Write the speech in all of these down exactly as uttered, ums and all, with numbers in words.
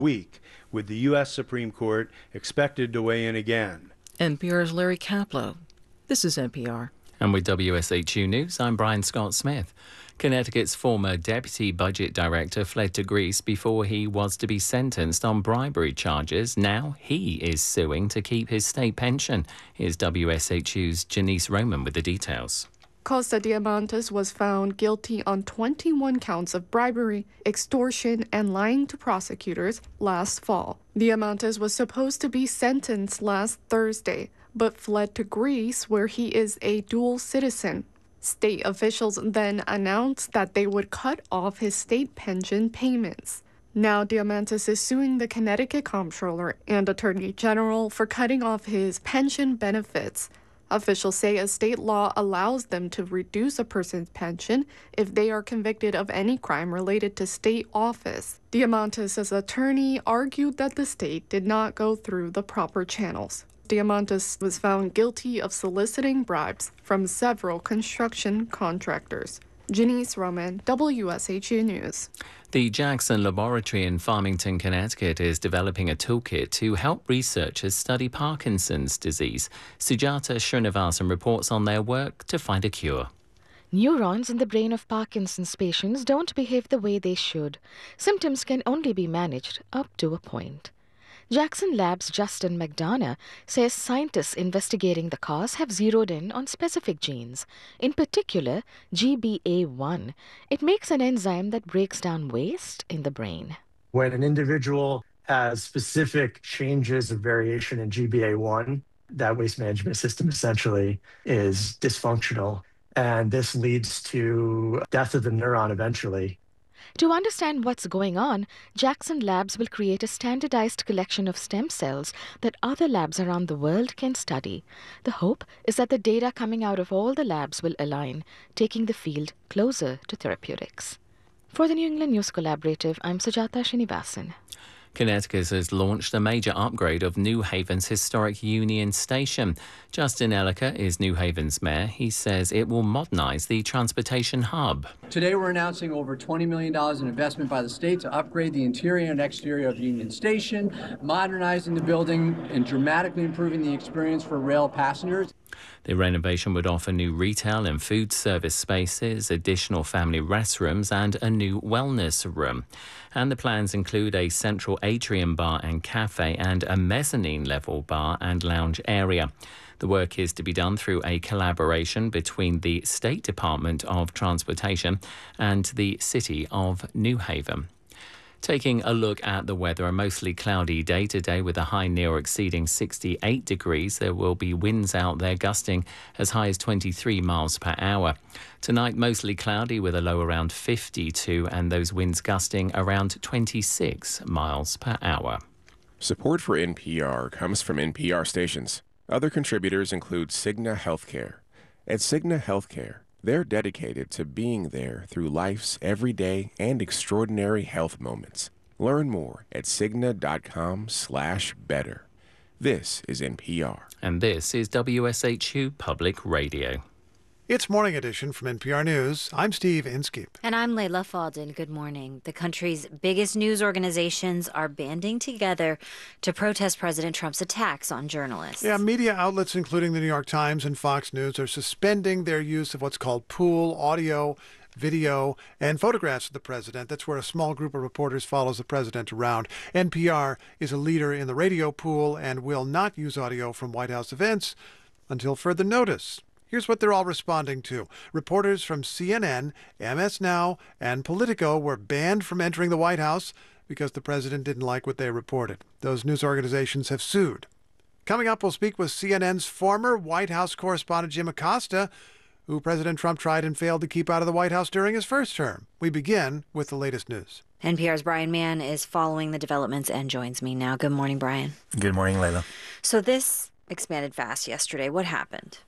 week, with the U S Supreme Court expected to weigh in again. N P R's Larry Kaplow. This is N P R. And with W S H U News, I'm Brian Scott Smith. Connecticut's former deputy budget director fled to Greece before he was to be sentenced on bribery charges. Now he is suing to keep his state pension. Here's W S H U's Janice Roman with the details. Costa Diamantis was found guilty on twenty-one counts of bribery, extortion, and lying to prosecutors last fall. Diamantis was supposed to be sentenced last Thursday, but fled to Greece, where he is a dual citizen. State officials then announced that they would cut off his state pension payments. Now Diamantis is suing the Connecticut Comptroller and Attorney General for cutting off his pension benefits. Officials say a state law allows them to reduce a person's pension if they are convicted of any crime related to state office. Diamantis' attorney argued that the state did not go through the proper channels. Diamantis was found guilty of soliciting bribes from several construction contractors. Janice Roman, W S H U News. The Jackson Laboratory in Farmington, Connecticut is developing a toolkit to help researchers study Parkinson's disease. Sujata Srinivasan reports on their work to find a cure. Neurons in the brain of Parkinson's patients don't behave the way they should. Symptoms can only be managed up to a point. Jackson Labs' Justin McDonough says scientists investigating the cause have zeroed in on specific genes, in particular G B A one. It makes an enzyme that breaks down waste in the brain. When an individual has specific changes of variation in G B A one, that waste management system essentially is dysfunctional, and this leads to death of the neuron eventually. To understand what's going on, Jackson Labs will create a standardized collection of stem cells that other labs around the world can study. The hope is that the data coming out of all the labs will align, taking the field closer to therapeutics. For the New England News Collaborative, I'm Sujata Srinivasan. Connecticut has launched a major upgrade of New Haven's historic Union Station. Justin Elicker is New Haven's mayor. He says it will modernize the transportation hub. Today we're announcing over twenty million dollars in investment by the state to upgrade the interior and exterior of Union Station, modernizing the building and dramatically improving the experience for rail passengers. The renovation would offer new retail and food service spaces, additional family restrooms, and a new wellness room. And the plans include a central atrium bar and cafe and a mezzanine level bar and lounge area. The work is to be done through a collaboration between the State Department of Transportation and the City of New Haven. Taking a look at the weather, a mostly cloudy day today with a high near exceeding sixty-eight degrees. There will be winds out there gusting as high as twenty-three miles per hour. Tonight, mostly cloudy with a low around fifty-two and those winds gusting around twenty-six miles per hour. Support for N P R comes from N P R stations. Other contributors include Cigna Healthcare. At Cigna Healthcare, they're dedicated to being there through life's everyday and extraordinary health moments. Learn more at Cigna.com slash better. This is N P R. And this is W S H U Public Radio. It's Morning Edition from N P R News. I'm Steve Inskeep. And I'm Layla Faldin. Good morning. The country's biggest news organizations are banding together to protest President Trump's attacks on journalists. Yeah, media outlets, including the New York Times and Fox News, are suspending their use of what's called pool audio, video, and photographs of the president. That's where a small group of reporters follows the president around. N P R is a leader in the radio pool and will not use audio from White House events until further notice. Here's what they're all responding to. Reporters from C N N, M S Now, and Politico were banned from entering the White House because the president didn't like what they reported. Those news organizations have sued. Coming up, we'll speak with C N N's former White House correspondent Jim Acosta, who President Trump tried and failed to keep out of the White House during his first term. We begin with the latest news. N P R's Brian Mann is following the developments and joins me now. Good morning, Brian. Good morning, Layla. So this expanded fast yesterday. What happened?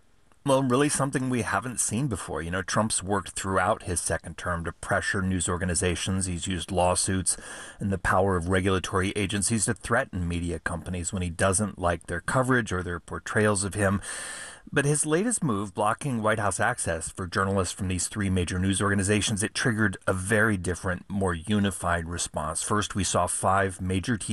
Well, really something we haven't seen before. You know, Trump's worked throughout his second term to pressure news organizations. He's used lawsuits and the power of regulatory agencies to threaten media companies when he doesn't like their coverage or their portrayals of him. But his latest move, blocking White House access for journalists from these three major news organizations, it triggered a very different, more unified response. First, we saw five major T V